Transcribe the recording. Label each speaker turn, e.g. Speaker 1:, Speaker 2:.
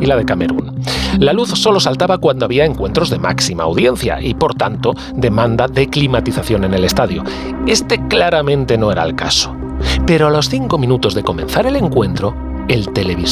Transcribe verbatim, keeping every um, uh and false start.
Speaker 1: y la de Camerún. La luz solo saltaba cuando había encuentros de máxima audiencia y, por tanto, demanda de climatización en el estadio. Este claramente no era el caso. Pero a los cinco minutos de comenzar el encuentro, el televisor